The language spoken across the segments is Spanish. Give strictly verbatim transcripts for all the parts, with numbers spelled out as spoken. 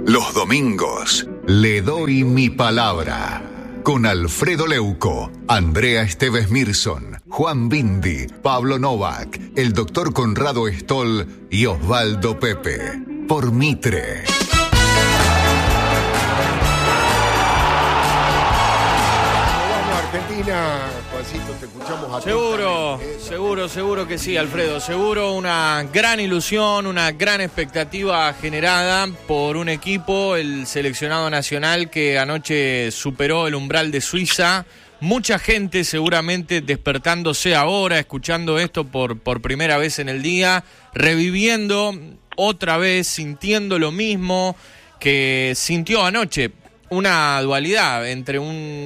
Los domingos le doy mi palabra. Con Alfredo Leuco, Andrea Esteves Mirson, Juan Bindi, Pablo Novak, el doctor Conrado Stoll y Osvaldo Pepe. Por Mitre. Argentina, Juancito, te escuchamos. Seguro, seguro, seguro que sí, Alfredo. Seguro una gran ilusión, una gran expectativa generada por un equipo, el seleccionado nacional, que anoche superó el umbral de Suiza. Mucha gente seguramente despertándose ahora, escuchando esto por, por primera vez en el día, reviviendo otra vez, sintiendo lo mismo que sintió anoche. Una dualidad entre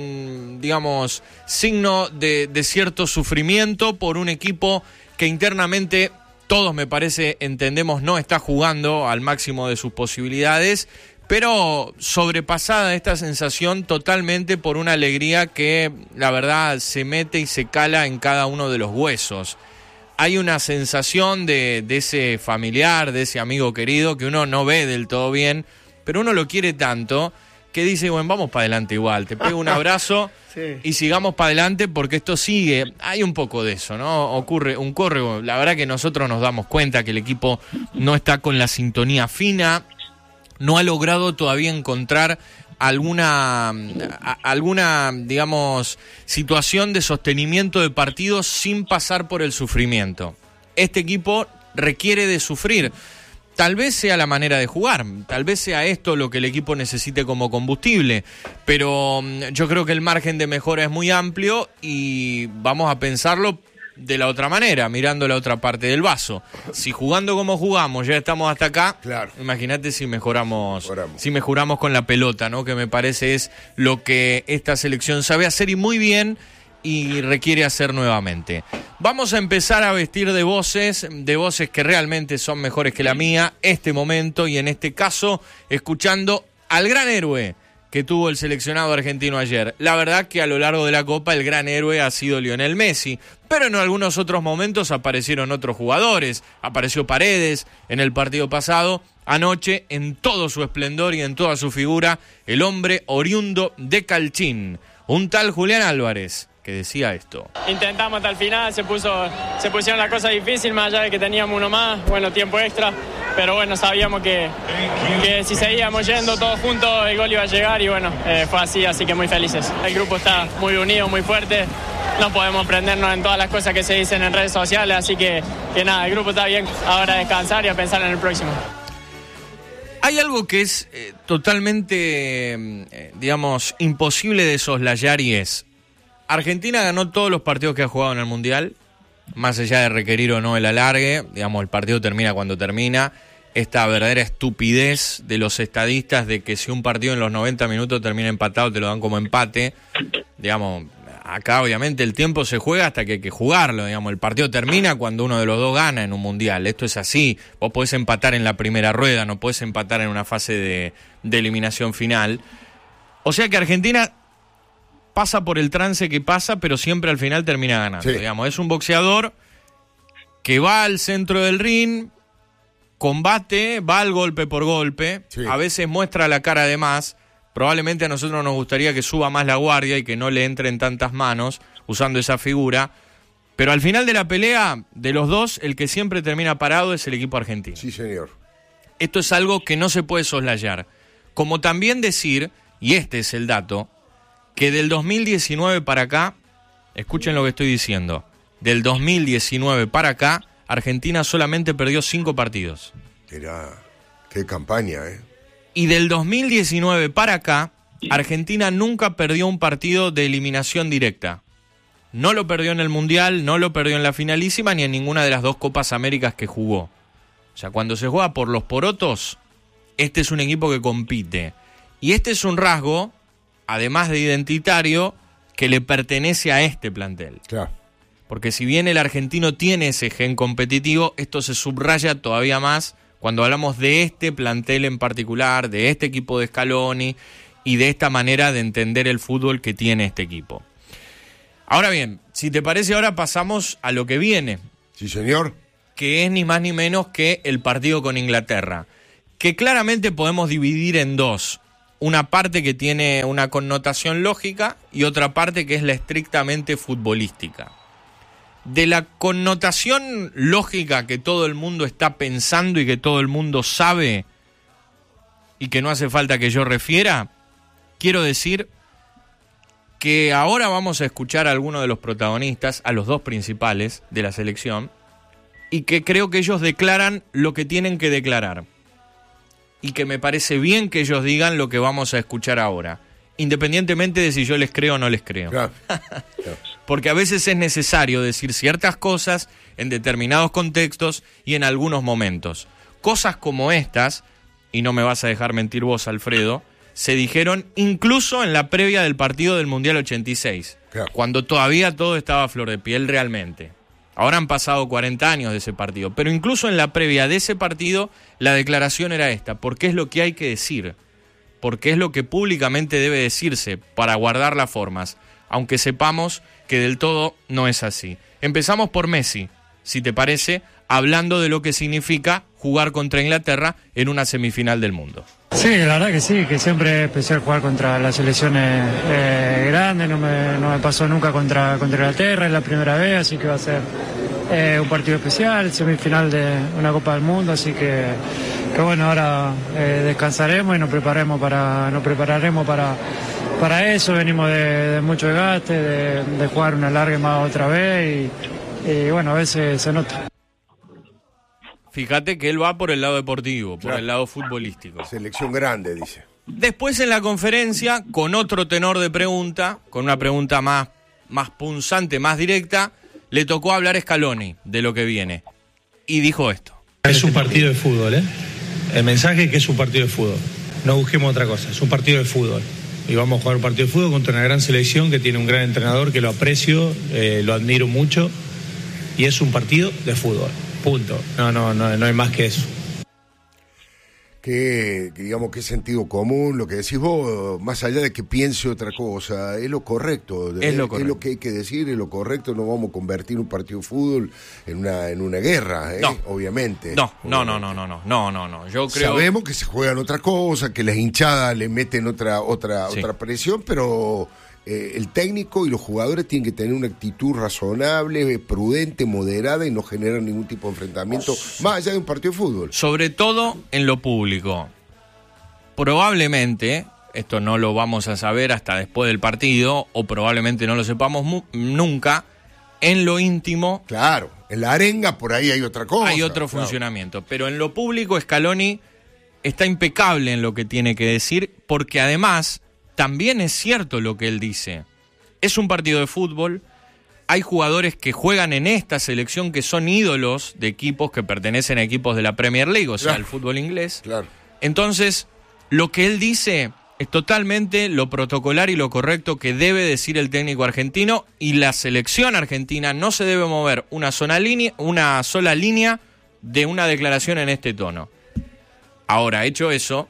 un, digamos, signo de, de cierto sufrimiento por un equipo que internamente todos, me parece, entendemos, no está jugando al máximo de sus posibilidades, pero sobrepasada esta sensación totalmente por una alegría que, la verdad, se mete y se cala en cada uno de los huesos. Hay una sensación de, de ese familiar, de ese amigo querido que uno no ve del todo bien, pero uno lo quiere tanto que dice, bueno, vamos para adelante igual, te pego un abrazo sí. Y sigamos para adelante porque esto sigue. Hay un poco de eso, ¿no? Ocurre, un corre, la verdad que nosotros nos damos cuenta que el equipo no está con la sintonía fina, no ha logrado todavía encontrar alguna, a, alguna, digamos, situación de sostenimiento de partidos sin pasar por el sufrimiento. Este equipo requiere de sufrir. Tal vez sea la manera de jugar, tal vez sea esto lo que el equipo necesite como combustible, pero yo creo que el margen de mejora es muy amplio y vamos a pensarlo de la otra manera, mirando la otra parte del vaso. Si jugando como jugamos ya estamos hasta acá, claro. Imagínate si mejoramos, mejoramos, si mejoramos con la pelota, ¿no? Que me parece es lo que esta selección sabe hacer y muy bien, y requiere hacer nuevamente. Vamos a empezar a vestir de voces, de voces que realmente son mejores que la mía, este momento y en este caso, escuchando al gran héroe que tuvo el seleccionado argentino ayer. La verdad que a lo largo de la Copa el gran héroe ha sido Lionel Messi, pero en algunos otros momentos aparecieron otros jugadores. Apareció Paredes en el partido pasado. Anoche, en todo su esplendor y en toda su figura, el hombre oriundo de Calchín, un tal Julián Álvarez, que decía esto. Intentamos hasta el final, se puso se pusieron las cosas difíciles, más allá de que teníamos uno más, bueno, tiempo extra, pero bueno, sabíamos que, que si seguíamos yendo todos juntos el gol iba a llegar y bueno, eh, fue así, así que muy felices. El grupo está muy unido, muy fuerte, no podemos prendernos en todas las cosas que se dicen en redes sociales, así que, que nada, el grupo está bien, ahora a descansar y a pensar en el próximo. Hay algo que es eh, totalmente, eh, digamos, imposible de soslayar y es: Argentina ganó todos los partidos que ha jugado en el Mundial, más allá de requerir o no el alargue, digamos, el partido termina cuando termina. Esta verdadera estupidez de los estadistas de que si un partido en los noventa minutos termina empatado te lo dan como empate, digamos, acá obviamente el tiempo se juega hasta que hay que jugarlo, digamos, el partido termina cuando uno de los dos gana en un Mundial, esto es así, vos podés empatar en la primera rueda, no podés empatar en una fase de, de eliminación final, o sea que Argentina pasa por el trance que pasa, pero siempre al final termina ganando. Sí. Digamos, es un boxeador que va al centro del ring, combate, va al golpe por golpe, sí. A veces muestra la cara de más. Probablemente a nosotros nos gustaría que suba más la guardia y que no le entren tantas manos usando esa figura. Pero al final de la pelea, de los dos, el que siempre termina parado es el equipo argentino. Sí, señor. Esto es algo que no se puede soslayar. Como también decir, y este es el dato, que del dos mil diecinueve para acá, escuchen lo que estoy diciendo, del dos mil diecinueve para acá, Argentina solamente perdió cinco partidos. Era, qué campaña, ¿eh? Y del dos mil diecinueve para acá, Argentina nunca perdió un partido de eliminación directa. No lo perdió en el Mundial, no lo perdió en la finalísima, ni en ninguna de las dos Copas Américas que jugó. O sea, cuando se juega por los porotos, este es un equipo que compite. Y este es un rasgo, además de identitario, que le pertenece a este plantel. Claro. Porque si bien el argentino tiene ese gen competitivo, esto se subraya todavía más cuando hablamos de este plantel en particular, de este equipo de Scaloni y de esta manera de entender el fútbol que tiene este equipo. Ahora bien, si te parece, ahora pasamos a lo que viene. Sí, señor. Que es ni más ni menos que el partido con Inglaterra. que claramente podemos dividir en dos. Una parte que tiene una connotación lógica y otra parte que es la estrictamente futbolística. De la connotación lógica que todo el mundo está pensando y que todo el mundo sabe y que no hace falta que yo refiera, quiero decir que ahora vamos a escuchar a algunos de los protagonistas, a los dos principales de la selección, y que creo que ellos declaran lo que tienen que declarar. Y que me parece bien que ellos digan lo que vamos a escuchar ahora, independientemente de si yo les creo o no les creo. Claro. Claro. Porque a veces es necesario decir ciertas cosas en determinados contextos y en algunos momentos. Cosas como estas, y no me vas a dejar mentir vos, Alfredo, se dijeron incluso en la previa del partido del Mundial ochenta y seis, claro, cuando todavía todo estaba a flor de piel realmente. Ahora han pasado cuarenta años de ese partido, pero incluso en la previa de ese partido la declaración era esta, porque es lo que hay que decir, porque es lo que públicamente debe decirse para guardar las formas, aunque sepamos que del todo no es así. Empezamos por Messi, si te parece, hablando de lo que significa jugar contra Inglaterra en una semifinal del mundo. Sí, la verdad que sí, que siempre es especial jugar contra las selecciones eh, grandes, no me, no me pasó nunca contra, contra Inglaterra, es la primera vez, así que va a ser eh, un partido especial, semifinal de una Copa del Mundo, así que, que bueno, ahora eh, descansaremos y nos preparemos para, nos prepararemos para, para eso, venimos de, de mucho desgaste, de, de jugar una larga más otra vez y, y bueno, a veces se nota. Fíjate que él va por el lado deportivo, por claro, el lado futbolístico. Selección grande, dice. Después en la conferencia, con otro tenor de pregunta, con una pregunta más, más punzante, más directa, le tocó hablar a Scaloni de lo que viene. Y dijo esto. Es un partido de fútbol, ¿eh? El mensaje es que es un partido de fútbol. No busquemos otra cosa, es un partido de fútbol. Y vamos a jugar un partido de fútbol contra una gran selección que tiene un gran entrenador que lo aprecio, eh, lo admiro mucho. Y es un partido de fútbol. Punto. No, no, no, no hay más que eso. Que, que digamos que es sentido común, lo que decís vos, más allá de que piense otra cosa, es lo correcto. Es lo correcto. Es lo que hay que decir, es lo correcto. No vamos a convertir un partido de fútbol en una en una guerra, ¿eh? No. Obviamente. No, no, no, no, no, no, no, no, no. Yo creo. Sabemos que se juegan otra cosa, que las hinchadas le meten otra otra sí. otra presión, pero Eh, el técnico y los jugadores tienen que tener una actitud razonable, prudente, moderada y no generar ningún tipo de enfrentamiento más allá de un partido de fútbol. Sobre todo en lo público. Probablemente, esto no lo vamos a saber hasta después del partido, o probablemente no lo sepamos mu- nunca, en lo íntimo. Claro, en la arenga por ahí hay otra cosa. Hay otro claro. funcionamiento, pero en lo público Scaloni está impecable en lo que tiene que decir, porque además también es cierto lo que él dice. Es un partido de fútbol, hay jugadores que juegan en esta selección que son ídolos de equipos que pertenecen a equipos de la Premier League, o sea, claro. el fútbol inglés. Claro. Entonces, lo que él dice es totalmente lo protocolar y lo correcto que debe decir el técnico argentino, y la selección argentina no se debe mover una sola línea, una sola línea de una declaración en este tono. Ahora, hecho eso,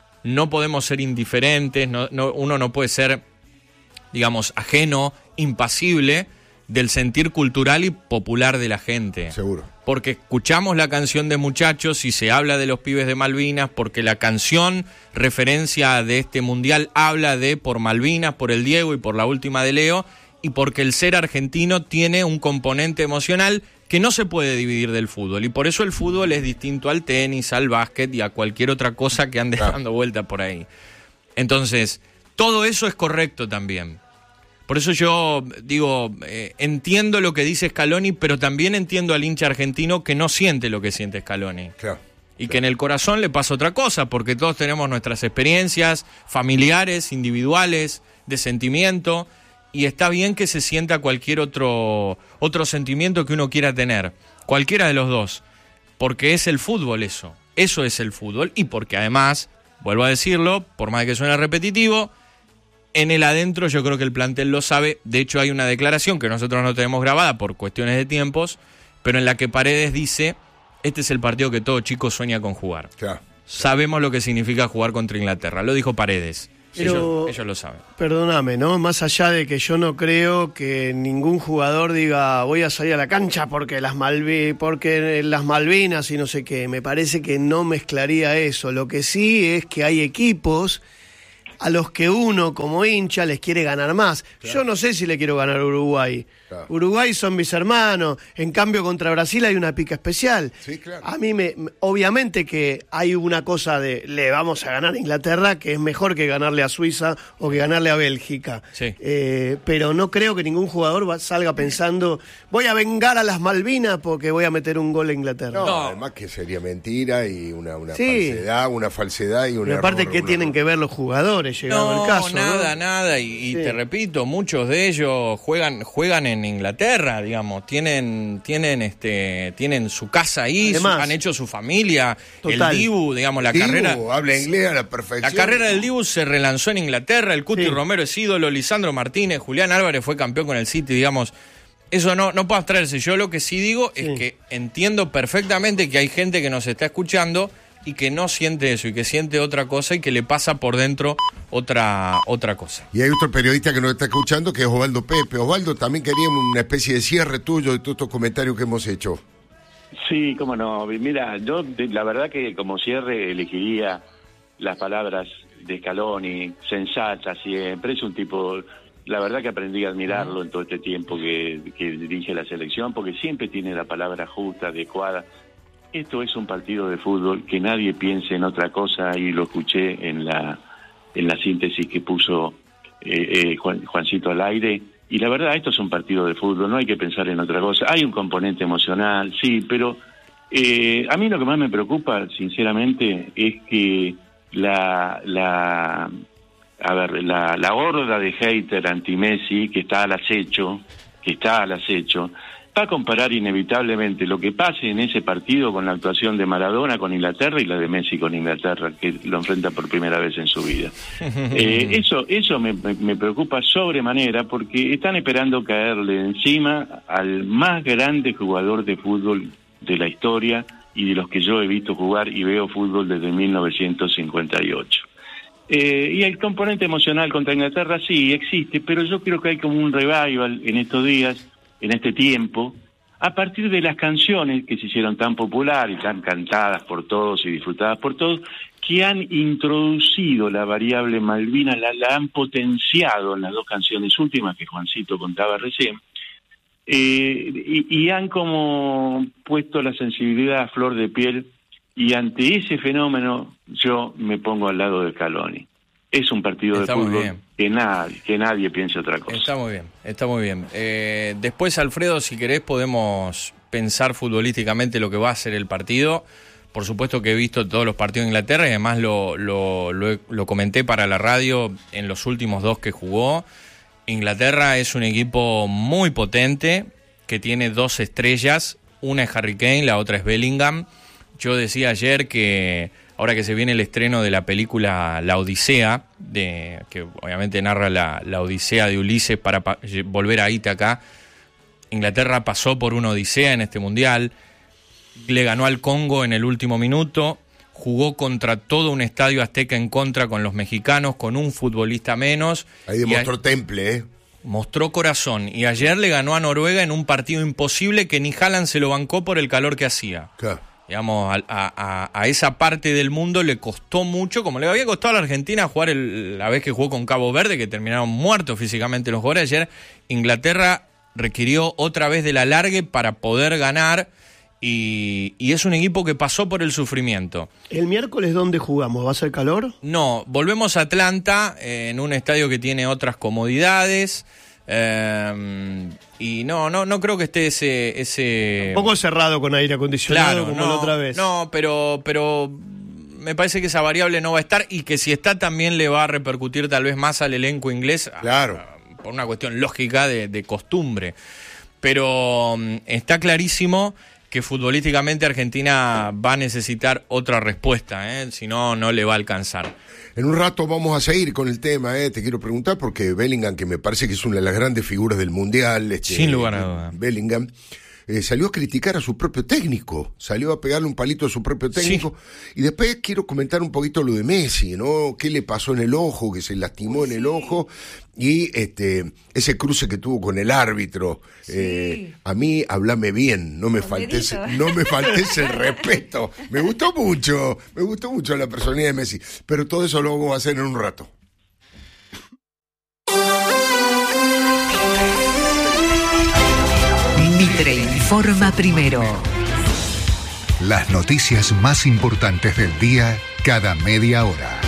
no podemos ser indiferentes, no, no, uno no puede ser, digamos, ajeno, impasible del sentir cultural y popular de la gente. Seguro. Porque escuchamos la canción de Muchachos y se habla de los pibes de Malvinas, porque la canción referencia de este mundial habla de por Malvinas, por el Diego y por la última de Leo, y porque el ser argentino tiene un componente emocional que no se puede dividir del fútbol, y por eso el fútbol es distinto al tenis, al básquet y a cualquier otra cosa que ande claro. dando vuelta por ahí. Entonces, todo eso es correcto también. Por eso yo digo, eh, entiendo lo que dice Scaloni, pero también entiendo al hincha argentino que no siente lo que siente Scaloni. Claro. Y claro. que en el corazón le pasa otra cosa, porque todos tenemos nuestras experiencias familiares, individuales, de sentimiento, y está bien que se sienta cualquier otro, otro sentimiento que uno quiera tener, cualquiera de los dos, porque es el fútbol eso, eso es el fútbol, y porque además, vuelvo a decirlo, por más que suene repetitivo, en el adentro yo creo que el plantel lo sabe. De hecho hay una declaración que nosotros no tenemos grabada por cuestiones de tiempos, pero en la que Paredes dice, este es el partido que todo chico sueña con jugar. Claro. Sabemos lo que significa jugar contra Inglaterra, lo dijo Paredes. Pero, ellos, ellos lo saben. Perdóname, ¿no? Más allá de que yo no creo que ningún jugador diga voy a salir a la cancha porque las Malvi- porque las Malvinas y no sé qué, me parece que no mezclaría eso. Lo que sí es que hay equipos a los que uno como hincha les quiere ganar más. Claro. Yo no sé si le quiero ganar a Uruguay. Claro. Uruguay son mis hermanos, en cambio contra Brasil hay una pica especial. Sí, claro. A mí me, obviamente que hay una cosa de le vamos a ganar a Inglaterra que es mejor que ganarle a Suiza o que ganarle a Bélgica. Sí. Eh, pero no creo que ningún jugador va, salga pensando voy a vengar a las Malvinas porque voy a meter un gol a Inglaterra. No, no. además que sería mentira y una, una sí. falsedad, una falsedad y una. Pero aparte, ¿qué tienen que ver los jugadores? Llegado no, el caso, nada, ¿no? nada. Y, y sí. te repito, muchos de ellos juegan, juegan en Inglaterra, digamos. Tienen, tienen, este, tienen su casa ahí, su, han hecho su familia. Total. El Dibu, digamos, la Dibu, carrera. habla inglés a la perfección. La carrera del Dibu se relanzó en Inglaterra. El Cuti sí. Romero es ídolo, Lisandro Martínez, Julián Álvarez fue campeón con el City, digamos. Eso no, no puede abstraerse. Yo lo que sí digo sí. es que entiendo perfectamente que hay gente que nos está escuchando y que no siente eso y que siente otra cosa y que le pasa por dentro otra otra cosa. Y hay otro periodista que nos está escuchando que es Osvaldo Pepe. Osvaldo, también queríamos una especie de cierre tuyo de todos estos comentarios que hemos hecho. Sí, cómo no. Mira, yo la verdad que como cierre elegiría las palabras de Scaloni, sensata siempre. Es un tipo, la verdad que aprendí a admirarlo en todo este tiempo que, que dirige la selección, porque siempre tiene la palabra justa, adecuada. Esto es un partido de fútbol, que nadie piense en otra cosa, y lo escuché en la en la síntesis que puso eh, eh, Juan, Juancito al aire, y la verdad, esto es un partido de fútbol, no hay que pensar en otra cosa. Hay un componente emocional, sí, pero eh, a mí lo que más me preocupa, sinceramente, es que la la a ver la, la horda de hater anti-Messi que está al acecho, que está al acecho, va a comparar inevitablemente lo que pase en ese partido con la actuación de Maradona con Inglaterra y la de Messi con Inglaterra, que lo enfrenta por primera vez en su vida. eh, eso eso me, me preocupa sobremanera, porque están esperando caerle encima al más grande jugador de fútbol de la historia y de los que yo he visto jugar y veo fútbol desde mil novecientos cincuenta y ocho. Eh, y el componente emocional contra Inglaterra sí existe, pero yo creo que hay como un revival en estos días, en este tiempo, a partir de las canciones que se hicieron tan populares y tan cantadas por todos y disfrutadas por todos, que han introducido la variable Malvina, la, la han potenciado en las dos canciones últimas que Juancito contaba recién, eh, y, y han como puesto la sensibilidad a flor de piel, y ante ese fenómeno yo me pongo al lado de Scaloni. Es un partido está de fútbol que nadie, que nadie piense otra cosa. Está muy bien, está muy bien. Eh, después, Alfredo, si querés, podemos pensar futbolísticamente lo que va a ser el partido. Por supuesto que he visto todos los partidos de Inglaterra y además lo, lo, lo, lo comenté para la radio en los últimos dos que jugó. Inglaterra es un equipo muy potente, que tiene dos estrellas. Una es Harry Kane, la otra es Bellingham. Yo decía ayer que ahora que se viene el estreno de la película La Odisea, de, que obviamente narra la, la odisea de Ulises para pa- volver a Ítaca, Inglaterra pasó por una odisea en este mundial, le ganó al Congo en el último minuto, jugó contra todo un estadio azteca en contra con los mexicanos, con un futbolista menos. Ahí demostró a- temple, ¿eh? Mostró corazón, y ayer le ganó a Noruega en un partido imposible que ni Haaland se lo bancó por el calor que hacía. Claro. Digamos, a, a, a esa parte del mundo le costó mucho, como le había costado a la Argentina jugar el, la vez que jugó con Cabo Verde, que terminaron muertos físicamente los jugadores. Ayer Inglaterra requirió otra vez del alargue para poder ganar, y, y es un equipo que pasó por el sufrimiento. ¿El miércoles dónde jugamos? ¿Va a ser calor? No, volvemos a Atlanta, eh, en un estadio que tiene otras comodidades. Eh, y no, no, no creo que esté ese, ese... Un poco cerrado con aire acondicionado, claro, como no, la otra vez. No, pero, pero me parece que esa variable no va a estar, y que si está también le va a repercutir tal vez más al elenco inglés. Claro. A, por una cuestión lógica de, de costumbre. Pero um, está clarísimo que futbolísticamente Argentina va a necesitar otra respuesta, ¿eh? Si no, no le va a alcanzar. En un rato vamos a seguir con el tema, ¿eh? Te quiero preguntar, porque Bellingham, que me parece que es una de las grandes figuras del Mundial, este, sin lugar a duda, Bellingham, eh, salió a criticar a su propio técnico, salió a pegarle un palito a su propio técnico. Sí. Y después quiero comentar un poquito lo de Messi, ¿no? ¿Qué le pasó en el ojo? Que se lastimó en el ojo. Y este ese cruce que tuvo con el árbitro. Sí. Eh, a mí, hablame bien, no me faltes, no me faltes el respeto. Me gustó mucho, me gustó mucho la personalidad de Messi. Pero todo eso lo vamos a hacer en un rato. Mitre informa primero. Las noticias más importantes del día cada media hora.